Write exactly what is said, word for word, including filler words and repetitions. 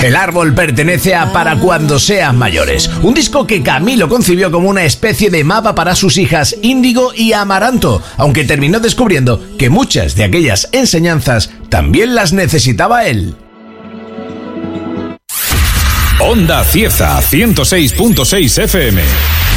El árbol pertenece a Para cuando seas mayores, un disco que Camilo concibió como una especie de mapa para sus hijas Índigo y Amaranto, aunque terminó descubriendo que muchas de aquellas enseñanzas también las necesitaba él. Onda Cieza ciento seis punto seis F M.